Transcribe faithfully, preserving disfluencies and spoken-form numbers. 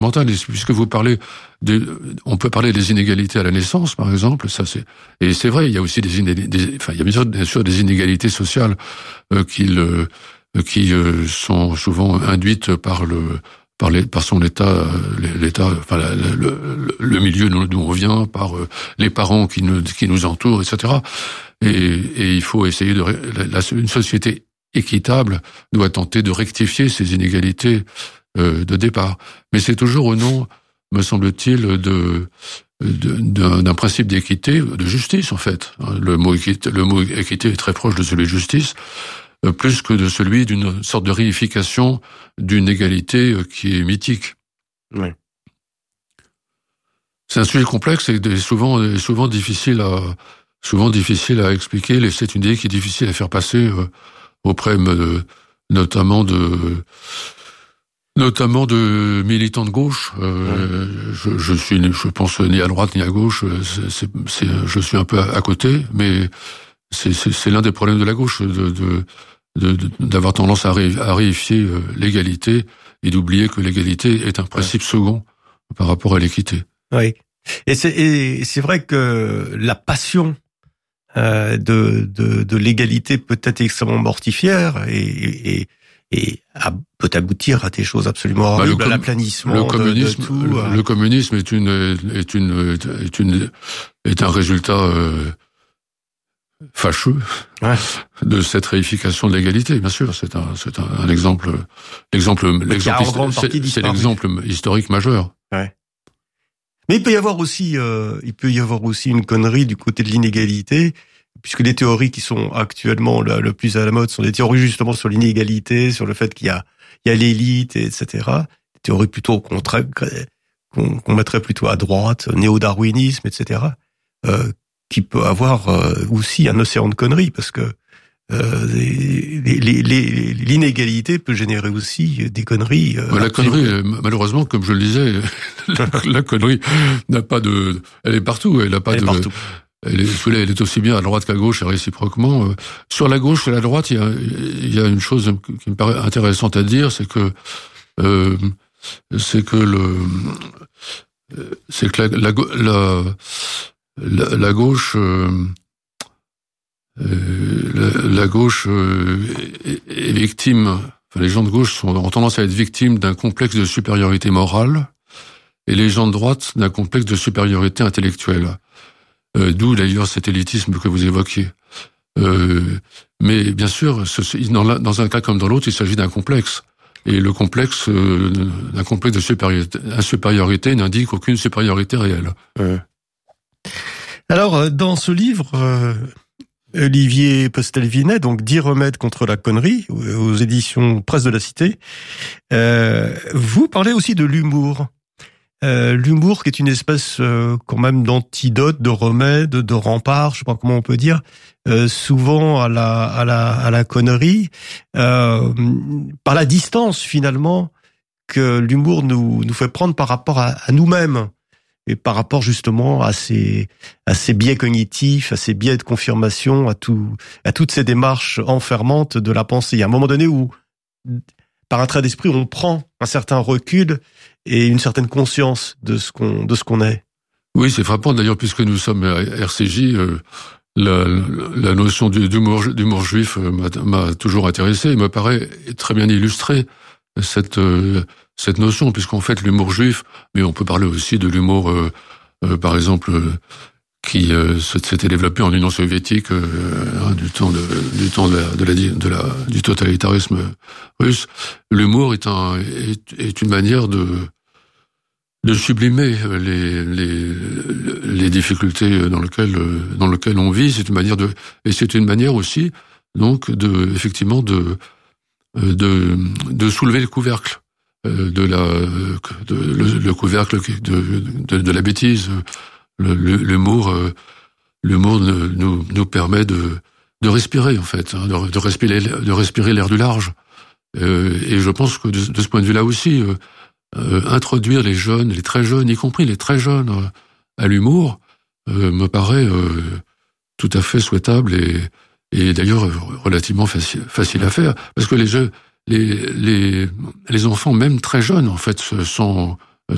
mentale. Et puisque vous parlez, de, on peut parler des inégalités à la naissance, par exemple. Ça, c'est et c'est vrai. Il y a aussi des, des enfin, il y a bien sûr, bien sûr des inégalités sociales euh, qui, le, qui euh, sont souvent induites par le par, les, par son état, l'état, enfin la, le, le, le milieu d'où on vient, par euh, les parents qui nous qui nous entourent, et cetera. Et, et il faut essayer de la, la, une société équitable doit tenter de rectifier ces inégalités euh, de départ. Mais c'est toujours au nom, me semble-t-il, de, de d'un, d'un principe d'équité, de justice en fait. Le mot équité, le mot équité est très proche de celui de justice, euh, plus que de celui d'une sorte de réification d'une égalité qui est mythique. Oui. C'est un sujet complexe et souvent, souvent difficile à, souvent difficile à expliquer. C'est une idée qui est difficile à faire passer euh, auprès de, notamment de, notamment de militants de gauche. Euh, ouais. je, je suis, je pense ni à droite ni à gauche. C'est, c'est, c'est, je suis un peu à, à côté, mais c'est, c'est, c'est l'un des problèmes de la gauche, de, de, de, de d'avoir tendance à, ré, à réifier l'égalité et d'oublier que l'égalité est un principe ouais. second par rapport à l'équité. Oui. Et c'est, et c'est vrai que la passion euh, de, de, de l'égalité peut être extrêmement mortifère et, et, et à, peut aboutir à des choses absolument horribles, bah, com- à l'aplanissement le communisme, de, de tout. Le, euh... le communisme est une est une est une est un résultat euh, fâcheux ouais. de cette réification de l'égalité. Bien sûr, c'est un c'est un, un exemple l'exemple l'exemple c'est, c'est l'exemple historique majeur. Ouais. Mais il peut y avoir aussi, euh, il peut y avoir aussi une connerie du côté de l'inégalité, puisque les théories qui sont actuellement le, le plus à la mode sont des théories justement sur l'inégalité, sur le fait qu'il y a, il y a l'élite, et cetera. Des théories plutôt qu'on, qu'on, qu'on mettrait plutôt à droite, néo-darwinisme, et cetera. Euh, qui peut avoir euh, aussi un océan de conneries, parce que euh, les, les, les, l'inégalité peut générer aussi des conneries. Euh, la connerie, malheureusement, comme je le disais, la, la connerie n'a pas de, elle est partout. Elle n'a pas elle de. Est partout. Elle est, elle est aussi bien à droite qu'à gauche et réciproquement. Sur la gauche et la droite, il y a, il y a une chose qui me paraît intéressante à dire, c'est que, euh, c'est que le, c'est que la, la, la, la, la gauche. Euh, Euh, la, la gauche euh, est, est victime, enfin les gens de gauche sont, ont tendance à être victimes d'un complexe de supériorité morale et les gens de droite d'un complexe de supériorité intellectuelle. Euh, d'où d'ailleurs cet élitisme que vous évoquiez. Euh, mais bien sûr, ce, dans, la, dans un cas comme dans l'autre, il s'agit d'un complexe. Et le complexe, euh, d'un complexe de supériorité, supériorité n'indique aucune supériorité réelle. Euh. Alors, dans ce livre... Euh... Olivier Postel-Vinet, donc dix remèdes contre la connerie, aux éditions Presse de la Cité. Euh, vous parlez aussi de l'humour. Euh, l'humour qui est une espèce euh, quand même d'antidote, de remède, de rempart, je sais pas comment on peut dire, euh, souvent à la à la à la connerie, euh, par la distance finalement que l'humour nous nous fait prendre par rapport à, à nous-mêmes. Et par rapport justement à ces à ces biais cognitifs, à ces biais de confirmation, à tout à toutes ces démarches enfermantes de la pensée. Il y a un moment donné où, par un trait d'esprit, on prend un certain recul et une certaine conscience de ce qu'on de ce qu'on est. Oui, c'est frappant d'ailleurs puisque nous sommes à R C J. Euh, la, la notion d'humour, d'humour juif m'a, m'a toujours intéressé. Il me paraît très bien illustré cette euh, cette notion, puisqu'en fait l'humour juif, mais on peut parler aussi de l'humour, euh, euh, par exemple, euh, qui euh, s'était développé en Union soviétique euh, hein, du temps de, du temps de la, de la, de la, du totalitarisme russe. L'humour est un est, est une manière de de sublimer les les les difficultés dans lesquelles dans lesquelles on vit. C'est une manière de et c'est une manière aussi donc de effectivement de de de soulever le couvercle. de la de, le, le couvercle de, de de la bêtise. Le, le, l'humour l'humour nous nous permet de de respirer en fait, hein, de, de respirer de respirer l'air du large. Euh, et je pense que de, de ce point de vue-là aussi, euh, euh, introduire les jeunes, les très jeunes, y compris les très jeunes, euh, à l'humour, euh, me paraît euh, tout à fait souhaitable et et d'ailleurs relativement facile facile à faire, parce que les jeux Les, les, les enfants, même très jeunes, en fait, sont,